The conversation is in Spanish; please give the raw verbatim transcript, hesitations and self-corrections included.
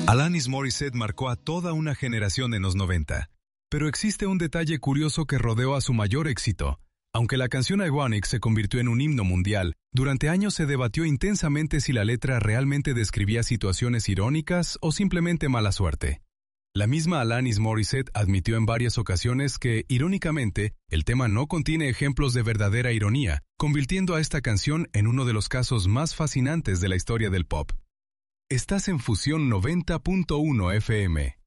Alanis Morissette marcó a toda una generación en los noventa, pero existe un detalle curioso que rodeó a su mayor éxito. Aunque la canción Ironic se convirtió en un himno mundial, durante años se debatió intensamente si la letra realmente describía situaciones irónicas o simplemente mala suerte. La misma Alanis Morissette admitió en varias ocasiones que, irónicamente, el tema no contiene ejemplos de verdadera ironía, convirtiendo a esta canción en uno de los casos más fascinantes de la historia del pop. Estás en Fusión noventa punto uno F M.